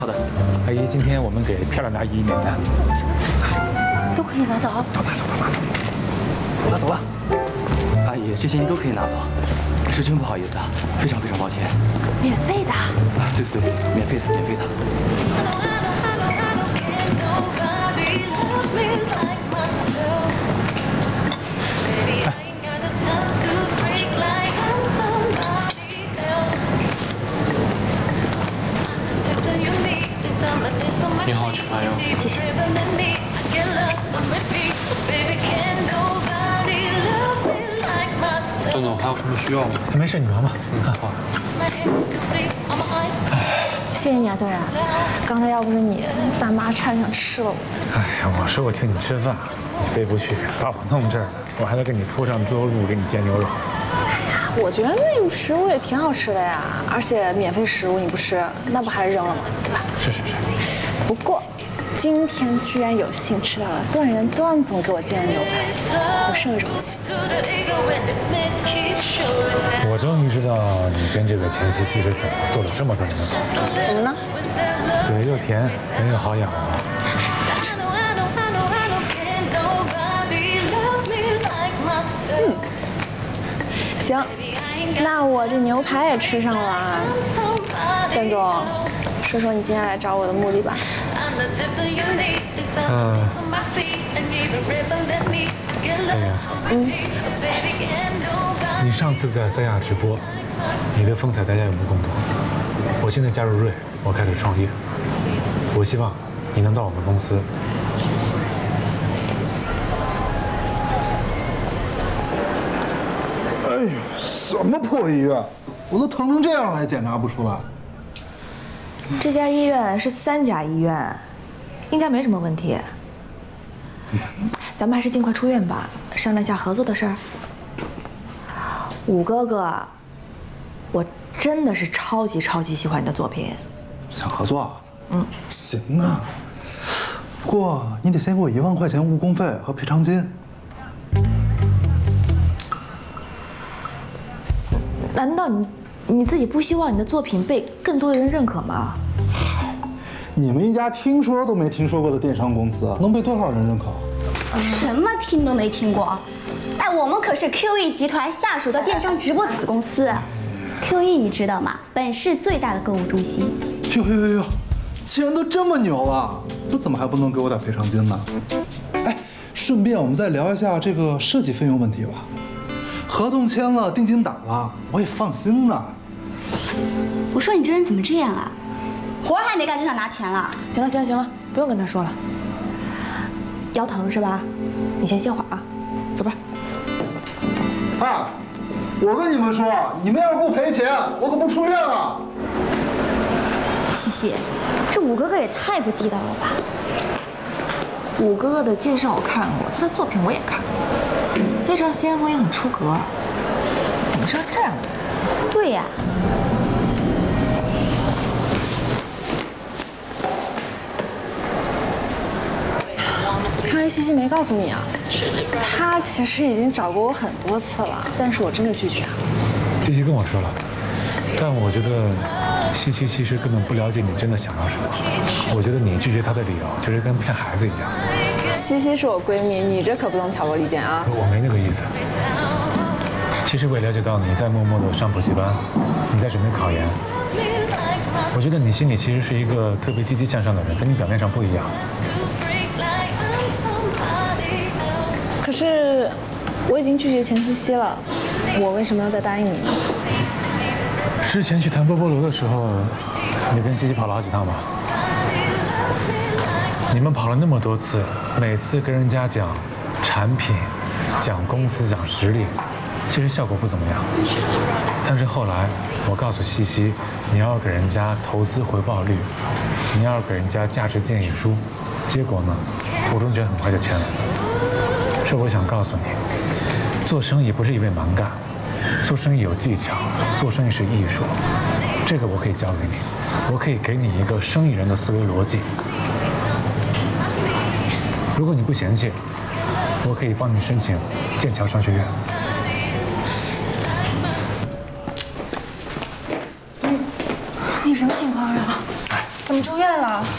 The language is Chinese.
好的，阿姨，今天我们给漂亮的阿姨免单， 都可以拿走。 走吧，走吧，走。走了，走了。 阿姨，这些您都可以拿走，是真不好意思啊，非常抱歉。 免费的。 啊，对，免费的。 你好，陈朋友。 谢谢。 段总还有什么需要吗？ 没事，你忙吧。好。 谢谢你啊，段然。刚才要不是你，大妈差点想吃了我。 哎呀，我说我请你吃饭，你非不去，把我弄这儿，我还得给你铺上桌布，给你煎牛肉。 我觉得那个食物也挺好吃的呀，而且免费食物你不吃，那不还是扔了吗？对吧？ 是。 不过，今天既然有幸吃到了段总给我煎的牛排，我深有荣幸。 我终于知道你跟这个钱西西是怎么做了这么多人的朋友。 怎么呢？ 嘴又甜，人又好养活。 行，那我这牛排也吃上了。段总，说说你今天来找我的目的吧。 小雅，你上次在三亚直播，你的风采大家有目共睹。我现在加入瑞，我开始创业，我希望你能到我们公司。 哎呦，什么破医院！我都疼成这样了还检查不出来。 这家医院是3甲医院，应该没什么问题。咱们还是尽快出院吧，商量一下合作的事儿。武哥哥，我真的是超级喜欢你的作品。 想合作？行啊。不过你得先给我1万块钱误工费和赔偿金。 难道你自己不希望你的作品被更多的人认可吗？ 你们一家听说都没听说过的电商公司，能被多少人认可？ 什么听都没听过？哎，我们可是 QE 集团下属的电商直播子公司。QE 你知道吗？本市最大的购物中心。 哟，既然都这么牛了，那怎么还不能给我点赔偿金呢？哎，顺便我们再聊一下这个设计费用问题吧。合同签了，定金打了，我也放心呐。 我说你这人怎么这样啊？活还没干就想拿钱了？ 行了，不用跟他说了。腰疼是吧？你先歇会儿啊，走吧。 哎，我跟你们说，你们要是不赔钱，我可不出院了。 西西，这武哥哥也太不地道了吧！ 武哥哥的介绍我看过，他的作品我也看过，非常先锋也很出格。怎么是个这样的人？ 对呀。 看来西西没告诉你啊，他其实已经找过我很多次了，但是我真的拒绝了。 西西跟我说了，但我觉得西西其实根本不了解你真的想要什么。我觉得你拒绝他的理由就是跟骗孩子一样。 西西是我闺蜜，你这可不能挑拨离间啊！ 我没那个意思。其实我也了解到你在默默的上补习班，你在准备考研。我觉得你心里其实是一个特别积极向上的人，跟你表面上不一样。 可是我已经拒绝钱西西了，我为什么要再答应你呢？ 之前去谈波波罗的时候，你跟西西跑了好几趟吧？你们跑了那么多次，每次跟人家讲产品、讲公司、讲实力，其实效果不怎么样。但是后来我告诉西西，你要给人家投资回报率，你要给人家价值建议书，结果呢，胡中觉很快就签了。这我想告诉你，做生意不是一味蛮干，做生意有技巧，做生意是艺术。这个我可以教给你，我可以给你一个生意人的思维逻辑。如果你不嫌弃，我可以帮你申请剑桥商学院。 你什么情况啊？怎么住院了？ 了。